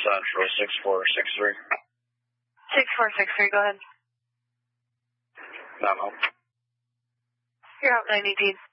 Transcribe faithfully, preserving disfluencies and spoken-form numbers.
on for six four six three. six four six three, go ahead. No, no. You're out nine eighteen.